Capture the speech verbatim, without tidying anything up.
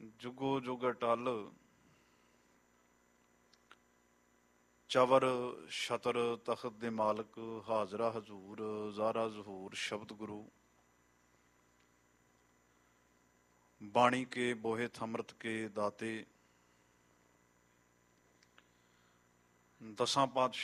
ਜੁਗੋ ਜੁਗ ਅਟਲ ਚਵਰ ਛਤਰ ਤਖਤ ਦੇ ਮਾਲਕ, ਹਾਜ਼ਰਾ ਹਜ਼ੂਰ ਜ਼ਾਰਾ ਜ਼ਹੂਰ ਸ਼ਬਦ ਗੁਰੂ। ਬਾਣੀ ਕੇ ਬੋਹਿ ਥਮਰਤ ਕੇ ਦਾਤੇ, ਦਸਾਂ ਪਾਤਸ਼ਾਹ